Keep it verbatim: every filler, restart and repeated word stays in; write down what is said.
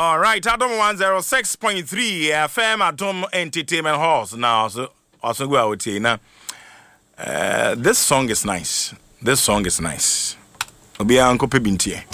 All right, Adam one oh six point three F M Adam Entertainment Halls. Now, so also go out here now. Uh, this song is nice. This song is nice. Obi anko pe bintie.